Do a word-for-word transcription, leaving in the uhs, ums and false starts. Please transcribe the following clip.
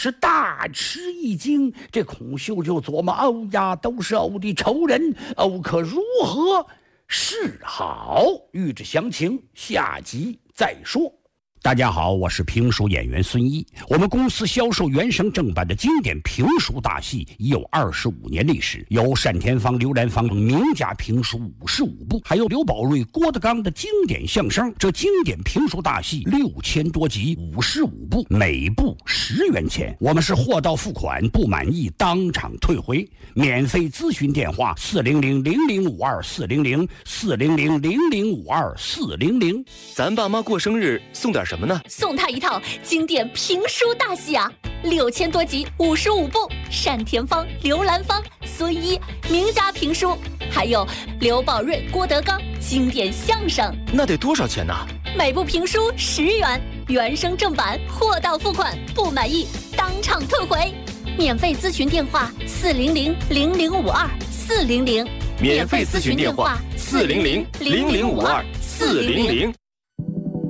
是大吃一惊。这孔秀就琢磨：哦呀，都是偶的仇人，偶可如何是好？欲知详情，下集再说。大家好，我是评书演员孙一。我们公司销售原声正版的经典评书大戏已有二十五年历史，有单田芳、刘兰芳等名家评书五十五部，还有刘宝瑞、郭德纲的经典相声。这经典评书大戏六千多集，五十五部，每部十元钱。我们是货到付款，不满意当场退回。免费咨询电话：四零零零零五二四零零四零零零零五二四零零。 咱爸妈过生日送点什么呢？ 送他一套经典评书大戏啊，六千多集，五十五部，单田芳、刘兰芳、孙一名家评书，还有刘宝瑞、郭德纲经典相声。 那得多少钱呢？ 每部评书十元，原声正版，货到付款，不满意当场退回。免费咨询电话：四零零零零五二四零零。 免费咨询电话：四零零零零五二四零零。